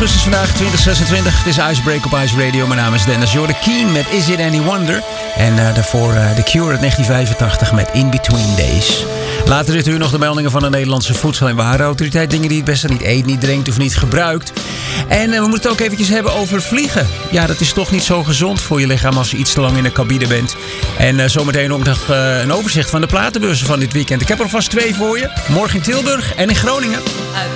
augustus vandaag, 2026. Het is Icebreak op Ice Radio. Mijn naam is Dennis Jordan Keen met Is It Any Wonder? En daarvoor The Cure uit 1985 met In Between Days. Later dit uur nog de meldingen van de Nederlandse Voedsel- en Warenautoriteit. Dingen die het beste niet eet, niet drinkt of niet gebruikt. En we moeten het ook eventjes hebben over vliegen. Ja, dat is toch niet zo gezond voor je lichaam als je iets te lang in de cabine bent. En zometeen ook nog een overzicht van de platenbeurzen van dit weekend. Ik heb er vast 2 voor je. Morgen in Tilburg en in Groningen.